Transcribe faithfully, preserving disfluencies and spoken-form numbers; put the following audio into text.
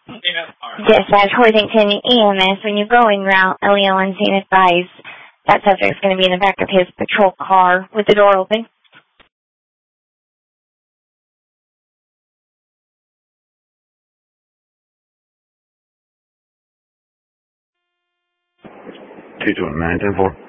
Dispatch, Hoisington E M S, when you go en route, Leo Unseen advised that subject's going to be in the back of his patrol car with the door open. two twenty-nine, ten four.